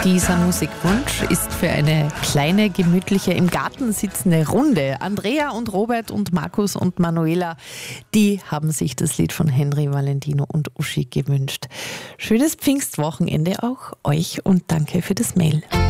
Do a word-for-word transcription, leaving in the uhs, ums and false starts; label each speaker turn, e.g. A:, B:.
A: Dieser Musikwunsch ist für eine kleine, gemütliche, im Garten sitzende Runde. Andrea und Robert und Markus und Manuela, die haben sich das Lied von Henry, Valentino und Uschi gewünscht. Schönes Pfingstwochenende auch euch und danke für das Mail.